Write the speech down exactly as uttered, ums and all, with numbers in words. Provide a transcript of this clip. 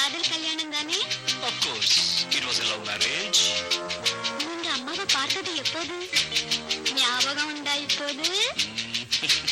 காதல் கல்யாணம் தானே? Of course, it was a love marriage. நீங்க அம்மாவை பார்த்தது எப்போது? ஞாபகம் உண்டா இப்போது?